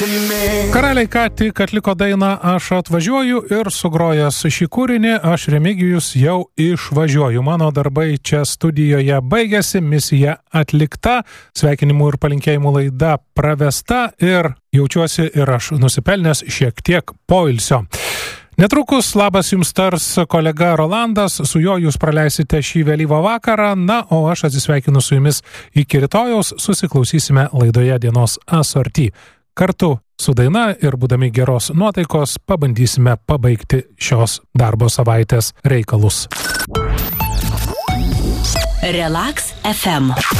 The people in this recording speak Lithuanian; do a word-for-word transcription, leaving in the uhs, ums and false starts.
Karaliai ką tik atliko dainą Aš atvažiuoju ir sugrojęs šį kūrinį, aš Remigijus jau išvažiuoju. Mano darbai čia studijoje baigėsi, misija atlikta, sveikinimų ir palinkėjimų laida pravesta ir jaučiuosi ir aš nusipelnęs šiek tiek poilsio. Netrukus labas jums tars kolega Rolandas, su juo jūs praleisite šį vėlyvą vakarą, na, o aš atsisveikinu su jumis iki rytojaus, susiklausysime laidoje dienos asorti. Kartu su daina ir būdami geros nuotaikos pabandysime pabaigti šios darbo savaitės reikalus. Relax F M.